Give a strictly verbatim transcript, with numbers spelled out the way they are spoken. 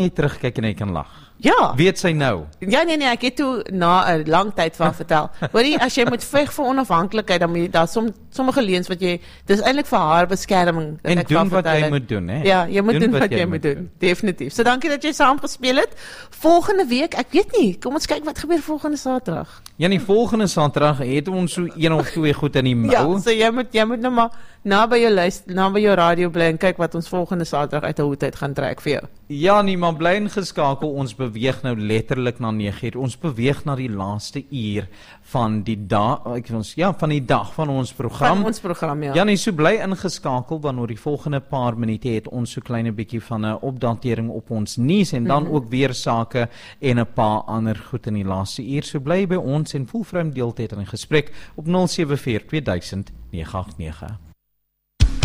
jy terugkyk en jy kan lag. Ja. Weet sy nou? Ja, nee, nee, ek het toe na 'n lang tyd van vertel. Hoorie, as jy moet veg vir onafhanklikheid, dan moet jy daar som, sommige leuns wat jy, dis eintlik vir haar beskerming. En doen wat jy moet doen, hè? Ja, jy moet doen, doen wat, wat jy, jy moet doen. doen. Definitief. So dankie dat jy saam gespeel het. Volgende week, ek weet nie, kom ons kyk wat gebeur volgende Saterdag. Ja, die volgende Saterdag het ons so een of twee goed in die mou. Ja, so jy moet jy moet nou maar na by jou luister, na by jou radio bly en kyk wat ons volgende Saterdag uit 'n hoed uit gaan trek vir jou. Ja, nee, maar bly ingeskakel, ons beweeg nou letterlik na nege uur. Ons beweeg na die laaste uur van die dag, ek ons ja, van die dag van ons program. Van ons program, ja. Ja, nee, so bly ingeskakel want oor die volgende paar minute het ons so klein 'n bietjie van 'n opdatering op ons nuus en dan mm-hmm. ook weer sake en 'n paar ander goed in die laaste uur. So bly by ons en voel vry om deel te hê aan die gesprek op nul sewe vier twee duisend nege agt nege.